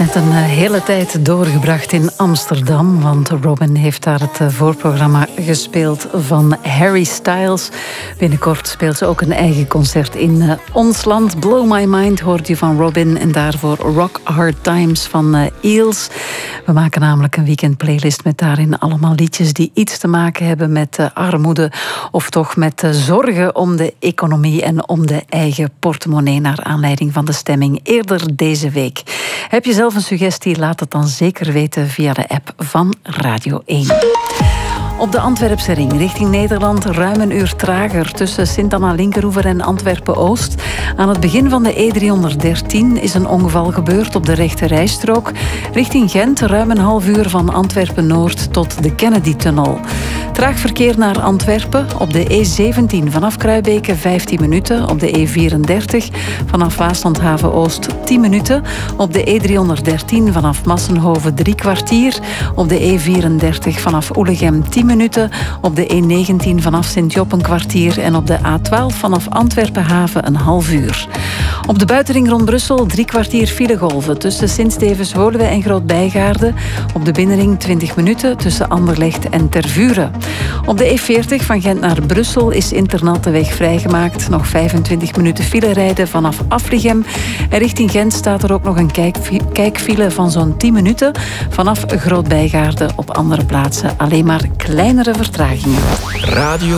net een hele tijd doorgebracht in Amsterdam, want Robin heeft daar het voorprogramma gespeeld van Harry Styles. Binnenkort speelt ze ook een eigen concert in ons land. Blow My Mind hoort je van Robin en daarvoor Rock Hard Times van Eels. We maken namelijk een weekendplaylist met daarin allemaal liedjes die iets te maken hebben met armoede of toch met zorgen om de economie en om de eigen portemonnee naar aanleiding van de stemming eerder deze week. Heb je zelf een suggestie? Laat het dan zeker weten via de app van Radio 1. Op de Antwerpse ring richting Nederland ruim een uur trager tussen Sint-Anna-Linkeroever en Antwerpen-Oost. Aan het begin van de E313 is een ongeval gebeurd op de rechte rijstrook. Richting Gent ruim een half uur van Antwerpen-Noord tot de Kennedy-tunnel. Traag verkeer naar Antwerpen op de E17 vanaf Kruibeke 15 minuten. Op de E34 vanaf Waaslandhaven-Oost 10 minuten. Op de E313 vanaf Massenhoven 3 kwartier. Op de E34 vanaf Oelegem 10 minuten. Op de E19 vanaf Sint-Job een kwartier. En op de A12 vanaf Antwerpen-Haven een half uur. Op de buitenring rond Brussel 3 kwartier filegolven tussen Sint-Stevens-Woluwe en Groot-Bijgaarde. Op de binnenring 20 minuten tussen Anderlecht en Tervuren. Op de E40 van Gent naar Brussel is internat de weg vrijgemaakt. Nog 25 minuten file rijden vanaf Aflichem. En richting Gent staat er ook nog een kijkfile van zo'n 10 minuten. Vanaf Groot-Bijgaarde op andere plaatsen alleen maar kleinere vertragingen. Radio